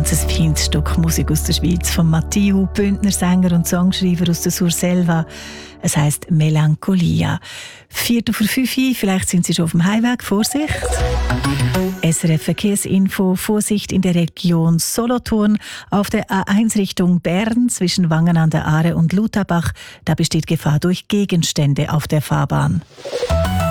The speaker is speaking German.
Ganz ein feines Stück Musik aus der Schweiz von Matthieu, Bündner Sänger und Songschreiber aus der Surselva. Es heisst Melancholia. 4:05, vielleicht sind Sie schon auf dem Heimweg. Vorsicht! SRF Verkehrsinfo, Vorsicht in der Region Solothurn. Auf der A1 Richtung Bern zwischen Wangen an der Aare und Lutherbach. Da besteht Gefahr durch Gegenstände auf der Fahrbahn.